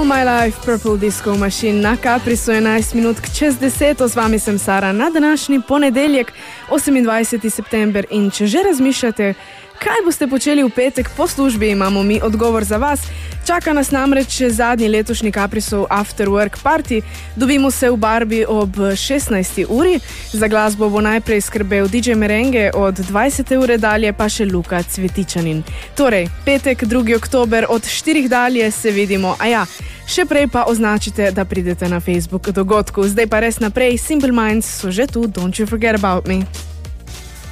All My Life, Purple Disco Machine na Caprisu 11 minut čez 10. Z vami sem Sara na današnji ponedeljek, 28. september. In če že razmišljate, kaj boste počeli v petek po službi, imamo mi odgovor za vas. Čaka nas namreč zadnji letošnji Caprisov After Work Party. Dobimo se v Barbi ob 16. uri. Za glasbo bo najprej skrbel DJ Merengue, od 20. ure dalje pa še Luka Cvetičanin. Torej, petek 2. oktober od 4. dalje se vidimo. A ja, še prej pa označite, da pridete na Facebook dogodku. Zdaj pa res naprej, Simple Minds so že tu, Don't You Forget About Me.